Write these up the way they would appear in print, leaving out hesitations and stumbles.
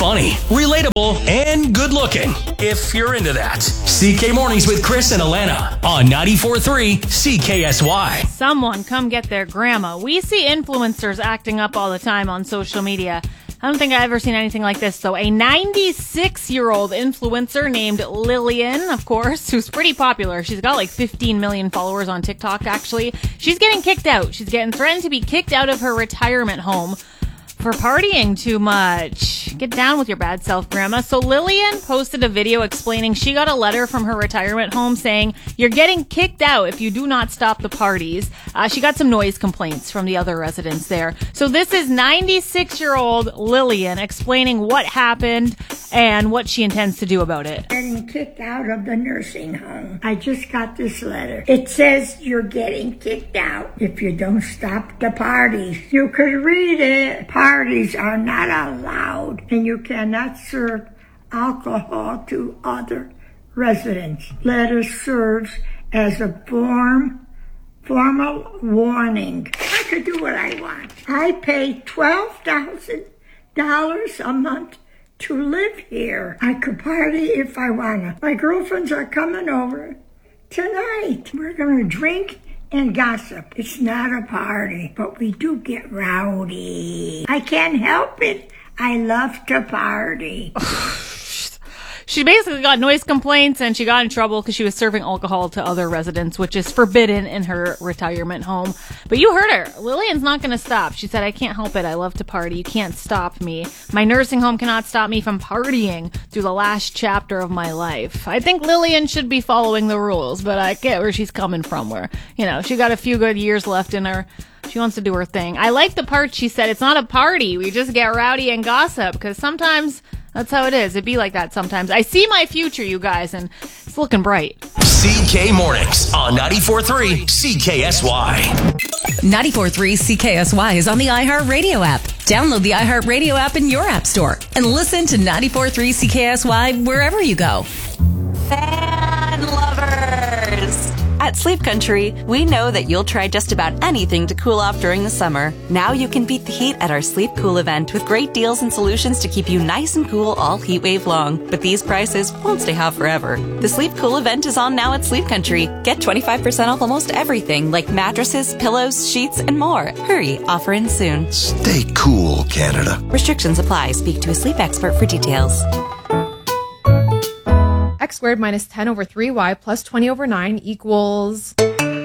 funny, relatable, and good looking. If you're into that. CK Mornings with Chris and Alana on 94.3 CKSY. Someone come get their grandma. We see influencers acting up all the time on social media. I don't think I've ever seen anything like this, though. A 96-year-old influencer named Lillian, of course, who's pretty popular. She's got like 15 million followers on TikTok, actually. She's getting kicked out. She's getting threatened to be kicked out of her retirement home for partying too much. Get down with your bad self, Grandma. So Lillian posted a video explaining she got a letter from her retirement home saying, "You're getting kicked out if you do not stop the parties." She got some noise complaints from the other residents there. So this is 96-year-old Lillian explaining what happened and what she intends to do about it. Getting kicked out of the nursing home. I just got this letter. It says you're getting kicked out if you don't stop the parties. You could read it. Parties are not allowed, and you cannot serve alcohol to other residents. Letter serves as a formal warning. I could do what I want. I pay $12,000 a month to live here. I could party if I wanna. My girlfriends are coming over tonight. We're gonna drink and gossip. It's not a party, but we do get rowdy. I can't help it. I love to party. She basically got noise complaints and she got in trouble because she was serving alcohol to other residents, which is forbidden in her retirement home. But you heard her. Lillian's not going to stop. She said, "I can't help it. I love to party. You can't stop me. My nursing home cannot stop me from partying through the last chapter of my life." I think Lillian should be following the rules, but I get where she's coming from, where, you know, she got a few good years left in her. She wants to do her thing. I like the part she said, it's not a party. We just get rowdy and gossip, because sometimes that's how it is. It'd be like that sometimes. I see my future, you guys, and it's looking bright. CK Mornings on 94.3 CKSY. 94.3 CKSY is on the iHeartRadio app. Download the iHeartRadio app in your app store and listen to 94.3 CKSY wherever you go. Fan lovers! At Sleep Country, we know that you'll try just about anything to cool off during the summer. Now you can beat the heat at our Sleep Cool event with great deals and solutions to keep you nice and cool all heat wave long. But these prices won't stay hot forever. The Sleep Cool event is on now at Sleep Country. Get 25% off almost everything like mattresses, pillows, sheets, and more. Hurry, offer ends soon. Stay cool, Canada. Restrictions apply. Speak to a sleep expert for details. X squared minus 10 over 3y plus 20 over 9 equals...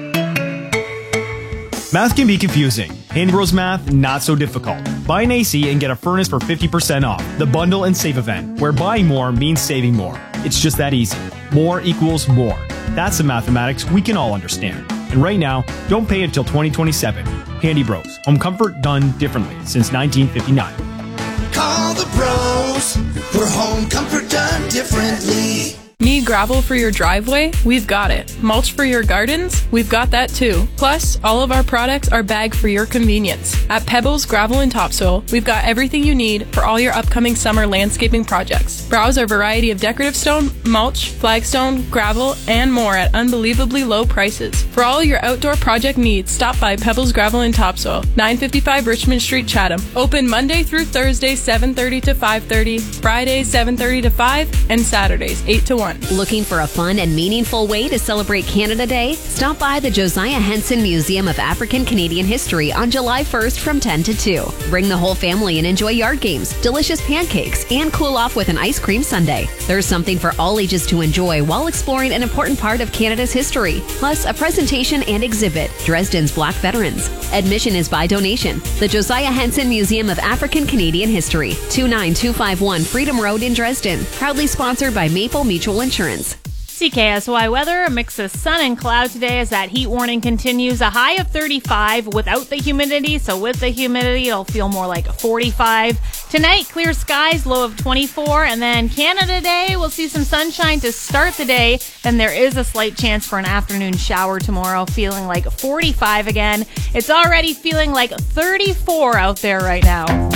Math can be confusing. Handy Bros Math, not so difficult. Buy an AC and get a furnace for 50% off. The Bundle and Save event, where buying more means saving more. It's just that easy. More equals more. That's the mathematics we can all understand. And right now, don't pay until 2027. Handy Bros. Home comfort done differently since 1959. Call the bros for home comfort done differently. Need gravel for your driveway? We've got it. Mulch for your gardens? We've got that too. Plus, all of our products are bagged for your convenience. At Pebbles Gravel and Topsoil, we've got everything you need for all your upcoming summer landscaping projects. Browse our variety of decorative stone, mulch, flagstone, gravel, and more at unbelievably low prices. For all your outdoor project needs, stop by Pebbles Gravel and Topsoil, 955 Richmond Street, Chatham. Open Monday through Thursday, 7:30 to 5:30, Fridays, 7:30 to 5, and Saturdays, 8 to 1. Looking for a fun and meaningful way to celebrate Canada Day? Stop by the Josiah Henson Museum of African Canadian History on July 1st from 10 to 2. Bring the whole family and enjoy yard games, delicious pancakes, and cool off with an ice cream sundae. There's something for all ages to enjoy while exploring an important part of Canada's history, plus a presentation and exhibit, Dresden's Black Veterans. Admission is by donation. The Josiah Henson Museum of African Canadian History, 29251 Freedom Road in Dresden. Proudly sponsored by Maple Mutual Insurance. CKSY weather, a mix of sun and cloud today as that heat warning continues. A high of 35 without the humidity, so with the humidity, it'll feel more like 45. Tonight, clear skies, low of 24, and then Canada Day, we'll see some sunshine to start the day. Then there is a slight chance for an afternoon shower tomorrow, feeling like 45 again. It's already feeling like 34 out there right now.